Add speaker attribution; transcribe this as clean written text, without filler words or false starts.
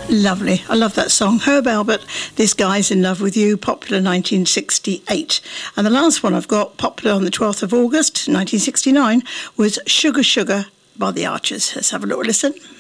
Speaker 1: Lovely. I love that song. Herb Albert, This Guy's in Love with You, popular 1968. And the last one I've got, popular on the 12th of August 1969, was Sugar Sugar by the Archers. Let's have a little listen.